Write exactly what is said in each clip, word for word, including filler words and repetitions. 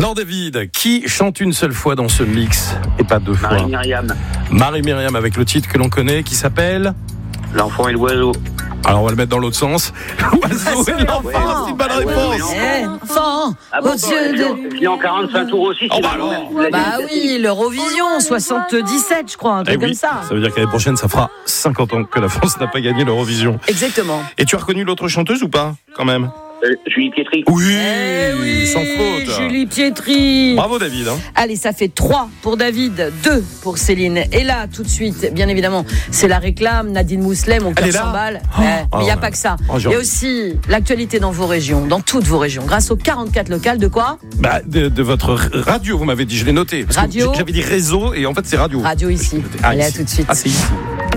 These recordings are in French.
Alors David, qui chante une seule fois dans ce mix et pas deux fois? Marie-Myriam. Marie-Myriam avec le titre que l'on connaît qui s'appelle L'enfant et l'oiseau. Alors on va le mettre dans l'autre sens. L'oiseau et l'enfant, l'enfant. c'est une bonne réponse. Eh, enfant, Ah bon, aux yeux de... je l'ai en quarante-cinq tours aussi. Oh, c'est bah la alors. première fois. Bah oui, l'Eurovision, soixante-dix-sept, je crois, un Eh truc oui, comme ça. ça veut dire que l'année prochaine, ça fera cinquante ans que la France n'a pas gagné l'Eurovision. Exactement. Et tu as reconnu l'autre chanteuse ou pas, quand même? Euh, Julie Pietri. Oui, Eh oui, sans faute. Julie Pietri. Bravo David. Hein. Allez, ça fait trois pour David, deux pour Céline. Et là, tout de suite, bien évidemment, c'est la réclame. Nadine Mousselet, mon Elle cœur est là s'emballe. Oh, Eh, mais il n'y a oh, pas que ça. oh, genre. Et aussi l'actualité dans vos régions, dans toutes vos régions, grâce aux quarante-quatre locales de quoi? Bah, de, de votre radio, vous m'avez dit, je l'ai noté. Parce que Radio. J'avais dit réseau et en fait c'est radio. Radio ici. Ah, Allez, ici. à tout de suite. Ah, c'est ici.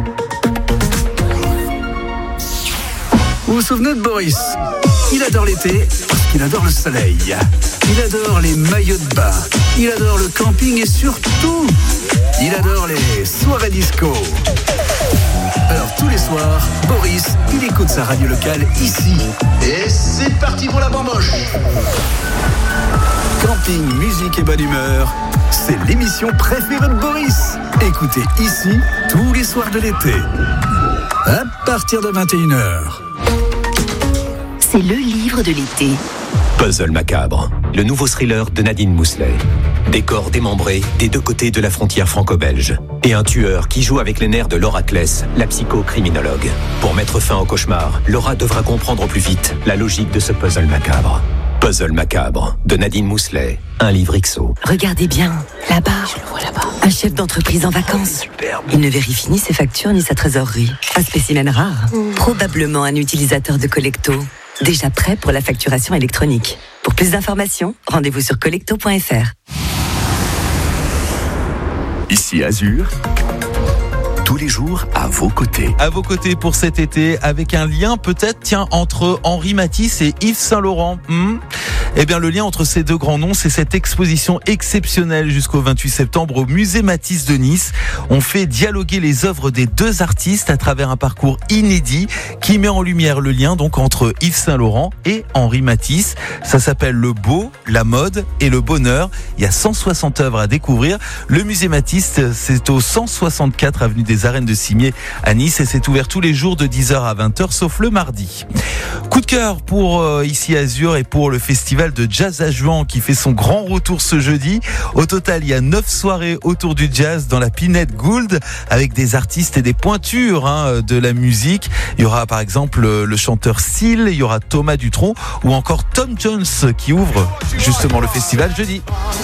Vous vous souvenez de Boris? Il adore l'été parce qu'il adore le soleil. Il adore les maillots de bain. Il adore le camping et surtout, il adore les soirées disco. Alors tous les soirs, Boris, il écoute sa radio locale ici. Et c'est parti pour la bamboche. Camping, musique et bonne humeur, c'est l'émission préférée de Boris. Écoutez ici tous les soirs de l'été. À partir de vingt et une heures. C'est le livre de l'été. Puzzle macabre, le nouveau thriller de Nadine Mousselet. Décor démembré des deux côtés de la frontière franco-belge. Et un tueur qui joue avec les nerfs de Laura Kless, la psychocriminologue. Pour mettre fin au cauchemar, Laura devra comprendre au plus vite la logique de ce puzzle macabre. Puzzle macabre de Nadine Mousselet, un livre X O. Regardez bien, là-bas. Je le vois là-bas. Un chef d'entreprise en vacances. Il ne vérifie ni ses factures ni sa trésorerie. Un spécimen rare. Mmh. Probablement un utilisateur de Collecto. Déjà prêt pour la facturation électronique. Pour plus d'informations, rendez-vous sur collecto point f r. Ici Azur, tous les jours à vos côtés. À vos côtés pour cet été, avec un lien peut-être, tiens, entre Henri Matisse et Yves Saint-Laurent. Hmm eh bien, le lien entre ces deux grands noms, c'est cette exposition exceptionnelle jusqu'au vingt-huit septembre au musée Matisse de Nice. On fait dialoguer les œuvres des deux artistes à travers un parcours inédit qui met en lumière le lien donc entre Yves Saint-Laurent et Henri Matisse. Ça s'appelle le beau, la mode et le bonheur. Il y a cent soixante œuvres à découvrir. Le musée Matisse, c'est au cent soixante-quatre avenue des Arènes de Cimier à Nice et c'est ouvert tous les jours de dix heures à vingt heures sauf le mardi. Coup de cœur pour euh, ici Azur et pour le festival de jazz à Juan qui fait son grand retour ce jeudi. Au total, il y a neuf soirées autour du jazz dans la Pinette Gould avec des artistes et des pointures hein, de la musique. Il y aura par exemple le chanteur Seal, il y aura Thomas Dutronc ou encore Tom Jones qui ouvre justement le festival jeudi.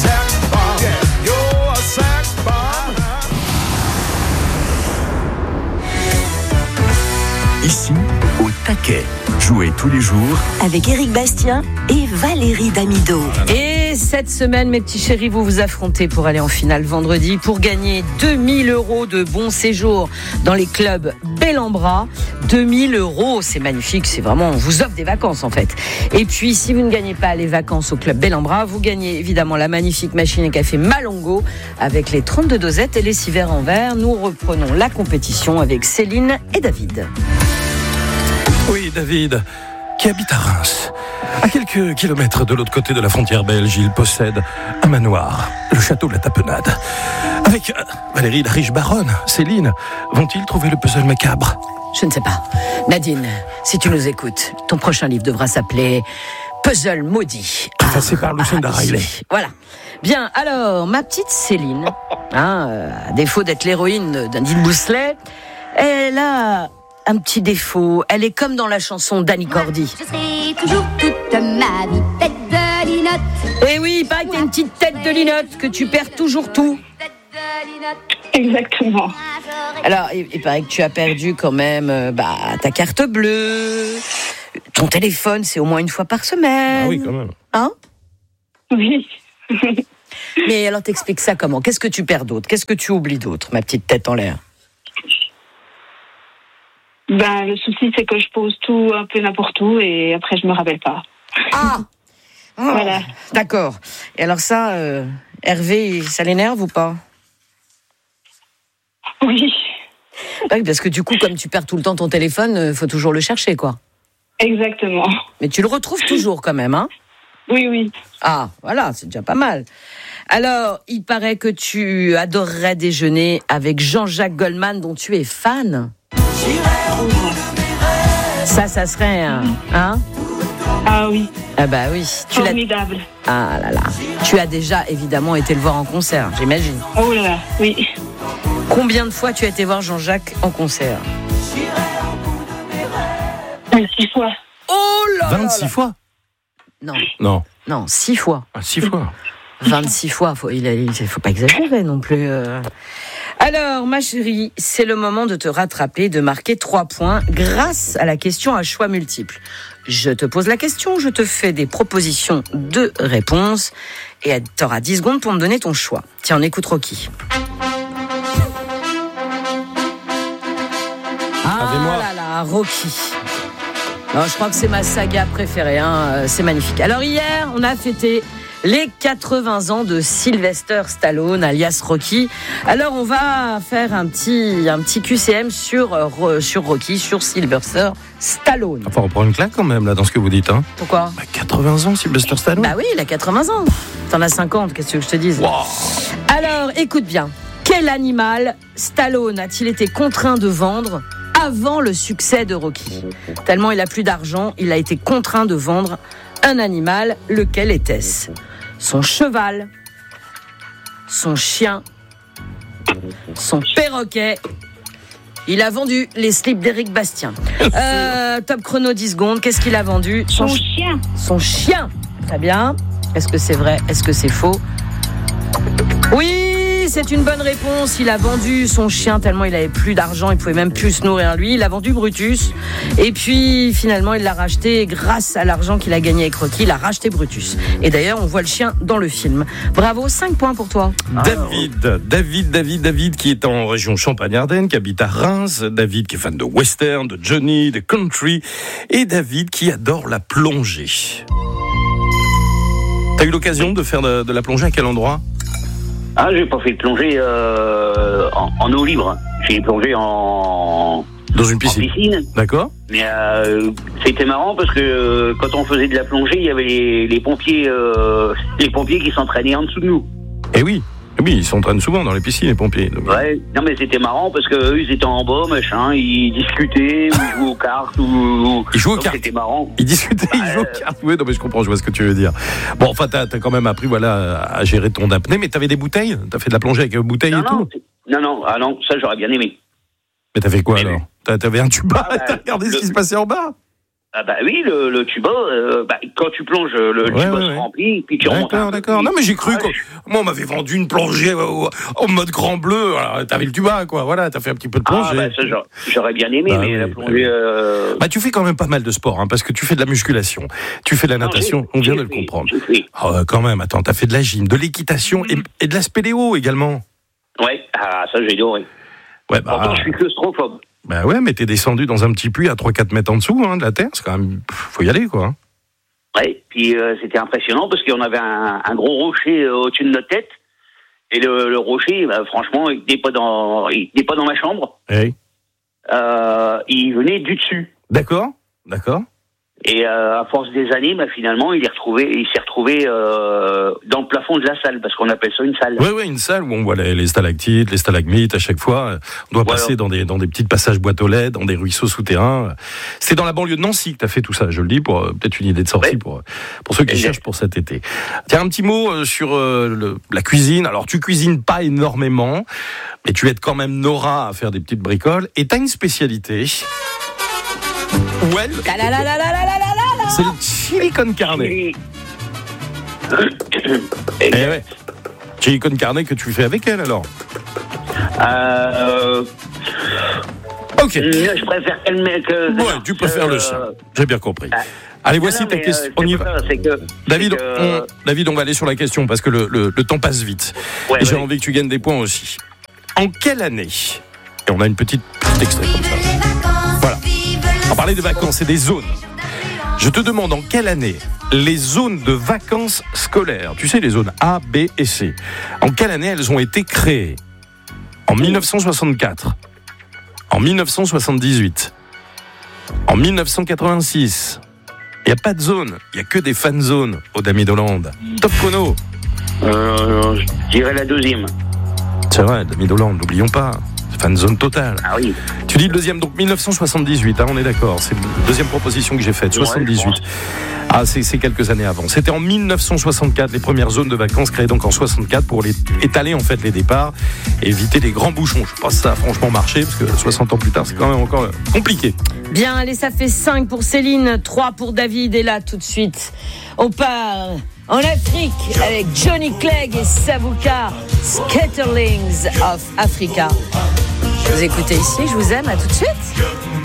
Ici, au taquet. Jouez tous les jours avec Éric Bastien et Valérie Damido. Et cette semaine, mes petits chéris, vous vous affrontez pour aller en finale vendredi pour gagner deux mille euros de bon séjour dans les clubs Bel en Bras. deux mille euros, c'est magnifique, c'est vraiment, on vous offre des vacances en fait. Et puis, si vous ne gagnez pas les vacances au club Bel en Bras, vous gagnez évidemment la magnifique machine à café Malongo avec les trente-deux dosettes et les six verres en verre. Nous reprenons la compétition avec Céline et David. Oui, David, qui habite à Reims. À quelques kilomètres de l'autre côté de la frontière belge, il possède un manoir, le château de la Tapenade. Avec euh, Valérie, la riche baronne, Céline, vont-ils trouver le puzzle macabre? Je ne sais pas. Nadine, si tu nous écoutes, ton prochain livre devra s'appeler Puzzle maudit. Effacé par Lucinda ah, Riley. Voilà. Bien, alors, ma petite Céline, hein, euh, à défaut d'être l'héroïne d'Andine Mousselet, elle a un petit défaut. Elle est comme dans la chanson d'Annie Cordy. Je serai toujours toute ma vie tête de linotte. Eh oui, il paraît que t'as une petite tête de linotte, que tu perds toujours tout. Exactement. Alors, il, il paraît que tu as perdu quand même euh, bah, ta carte bleue, ton téléphone, c'est au moins une fois par semaine. Ah oui, quand même. Hein? Oui. Mais alors, t'expliques ça comment? Qu'est-ce que tu perds d'autre? Qu'est-ce que tu oublies d'autre, ma petite tête en l'air? Ben, le souci, c'est que je pose tout un peu n'importe où et après, je me rappelle pas. Ah! Oh, voilà. D'accord. Et alors ça, euh, Hervé, ça l'énerve ou pas? Oui. Oui, parce que du coup, comme tu perds tout le temps ton téléphone, il faut toujours le chercher, quoi. Exactement. Mais tu le retrouves toujours quand même, hein? Oui, oui. Ah, voilà, c'est déjà pas mal. Alors, il paraît que tu adorerais déjeuner avec Jean-Jacques Goldman, dont tu es fan. Ça, ça serait un... Hein Ah oui. Ah bah oui. Tu l'as... Formidable. Ah là là. Tu as déjà, évidemment, été le voir en concert, j'imagine. Oh là là, oui. Combien de fois tu as été voir Jean-Jacques en concert? Six fois. Oh là là vingt-six là. fois? Non, Non. non, six fois. Ah, six fois. vingt-six fois, faut, il ne faut pas exagérer non plus. euh. Alors, ma chérie, c'est le moment de te rattraper, de marquer trois points grâce à la question à choix multiples. Je te pose la question, je te fais des propositions de réponses et tu auras dix secondes pour me donner ton choix. Tiens, on écoute Rocky. Ah Avec-moi. là là, Rocky. Non, je crois que c'est ma saga préférée, hein. C'est magnifique. Alors hier, on a fêté les quatre-vingts ans de Sylvester Stallone, alias Rocky. Alors on va faire un petit, un petit Q C M sur, euh, sur Rocky, sur Sylvester Stallone. Enfin, on prend une claque quand même, là, dans ce que vous dites. Hein. Pourquoi? Bah, quatre-vingts ans, Sylvester Stallone. Bah oui, il a quatre-vingts ans. T'en as cinquante, qu'est-ce que tu veux que je te dise? Wow. Alors, écoute bien. Quel animal Stallone a-t-il été contraint de vendre avant le succès de Rocky? Tellement il a plus d'argent, il a été contraint de vendre un animal. Lequel était-ce? Son cheval, son chien, son perroquet. Il a vendu les slips d'Éric Bastien. Euh, top chrono dix secondes. Qu'est-ce qu'il a vendu? Son ch- chien. Son chien. Très bien. Est-ce que c'est vrai? Est-ce que c'est faux? Oui, c'est une bonne réponse. Il a vendu son chien tellement il avait plus d'argent, il pouvait même plus se nourrir lui. Il a vendu Brutus. Et puis finalement, il l'a racheté grâce à l'argent qu'il a gagné avec Rocky. Il a racheté Brutus. Et d'ailleurs, on voit le chien dans le film. Bravo, cinq points pour toi. David, David, David, David, qui est en région Champagne-Ardenne, qui habite à Reims. David, qui est fan de western, de Johnny, de country. Et David, qui adore la plongée. T'as eu l'occasion de faire de, de la plongée à quel endroit? Ah, j'ai pas fait de plongée euh, en, en eau libre. J'ai plongé en, Dans une en piscine. piscine. D'accord. Mais euh, c'était marrant parce que euh, quand on faisait de la plongée, il y avait les, les pompiers, euh, les pompiers qui s'entraînaient en dessous de nous. Eh oui, eh oui, ils s'entraînent souvent dans les piscines, les pompiers. Donc, Ouais. Non mais c'était marrant parce que eux, ils étaient en bas, machin, ils discutaient, ou ils jouaient aux cartes, ou Ils jouaient aux Donc, cartes. C'était marrant. Ils discutaient, ils Ouais. jouaient aux cartes. Oui, non, mais je comprends, je vois ce que tu veux dire. Bon, enfin, t'as, t'as quand même appris, voilà, à gérer ton apnée, mais t'avais des bouteilles? T'as fait de la plongée avec bouteilles Non et non, tout? c'est- non non, ah non, ça j'aurais bien aimé. Mais t'as fait quoi Mais alors? oui. T'as- T'avais un tuba, Ah, bah, t'as regardé ce le- qui se passait en bas? Ah bah oui, le, le tuba, euh, bah, quand tu plonges, le Ouais, tuba ouais, se ouais. remplit, puis tu remontes. D'accord, un peu, d'accord. puis- Non, mais j'ai cru Ah, que. Moi, on m'avait vendu une plongée au- en mode grand bleu. Alors, t'avais le tuba, quoi. Voilà, t'as fait un petit peu de Ah plongée. bah ça j'aurais, j'aurais bien aimé, Bah mais oui, la bah plongée... oui. euh, Bah, tu fais quand même pas mal de sport, hein, parce que tu fais de la musculation, tu fais de la non, natation, j'ai- on vient j'ai de le fait, comprendre. j'ai fait. Ah, ouais, quand même, attends, t'as fait de la gym, de l'équitation et, et de la spéléo également. Ouais, ah, ça j'ai adoré. Ouais, bah, Pourtant, je suis claustrophobe. bah ouais, mais t'es descendu dans un petit puits à trois quatre mètres en dessous hein, de la terre, c'est quand même. Faut y aller, quoi. Ouais, puis euh, c'était impressionnant parce qu'on avait un, un gros rocher euh, au-dessus de notre tête. Et le, le rocher, bah, franchement, il n'est pas dans, il n'est pas dans ma chambre. Hey. Euh, il venait du dessus. D'accord, d'accord. Et euh, à force des années, bah, finalement, il est retrouvé, il s'est retrouvé euh, dans le plafond de la salle parce qu'on appelle ça une salle. Oui, oui, une salle où on voit les, les stalactites, les stalagmites à chaque fois. On doit Voilà. passer dans des, dans des petits passages boîtes aux lettres, dans des ruisseaux souterrains. C'est dans la banlieue de Nancy que tu as fait tout ça, je le dis, pour euh, peut-être une idée de sortie Ouais. pour, pour ceux qui Exact. cherchent pour cet été. Tiens, un petit mot euh, sur euh, le, la cuisine. Alors, tu cuisines pas énormément, mais tu aides quand même Nora à faire des petites bricoles. Et tu as une spécialité. Ouais, La la la la la la la la la. c'est le chili con carne. Et- Eh ouais. Chili con carne que tu fais avec elle alors. Euh, Ok. je préfère qu'elle me... Que, Ouais, tu préfères le chien. J'ai bien compris. ah. Allez, Non, voici non, ta mais, question. euh, On y c'est va. pas ça, c'est que- David, c'est que- on, David, on va aller sur la question parce que le, le, le temps passe vite. Ouais, et j'ai ouais. envie que tu gagnes des points aussi. En quelle année? Et on a une petite petit extrait comme ça. Voilà. On parlait de vacances et des zones. Je te demande en quelle année les zones de vacances scolaires, tu sais les zones A, B et C, en quelle année elles ont été créées? En mille neuf cent soixante-quatre, en mille neuf cent soixante-dix-huit, en mille neuf cent quatre-vingt-six Il n'y a pas de zone, il n'y a que des fan zones au Damier d'Hollande. Top chrono. Euh, je dirais la deuxième. C'est vrai, Damier d'Hollande, n'oublions pas. Fan zone totale. Ah oui. Tu dis le deuxième, donc dix-neuf cent soixante-dix-huit, hein, on est d'accord. C'est la deuxième proposition que j'ai faite, soixante-dix-huit. Ouais, ah, c'est, c'est quelques années avant. C'était en dix-neuf cent soixante-quatre, les premières zones de vacances créées donc en soixante-quatre pour les, étaler en fait les départs et éviter les grands bouchons. Je pense que ça a franchement marché parce que soixante ans plus tard, c'est quand même encore compliqué. Bien, allez, ça fait cinq pour Céline, trois pour David. Et là, tout de suite, on part en Afrique avec Johnny Clegg et Savuka, Scatterlings of Africa. Vous écoutez ici, je vous aime, à tout de suite.